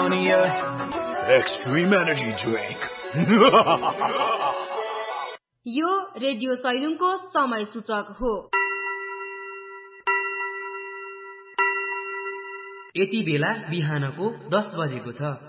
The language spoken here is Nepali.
Patagonia Extreme Energy Drink. यो रेडियो सैलुङको समय सूचक हो। यति बेला बिहानको 10 बजेको छ।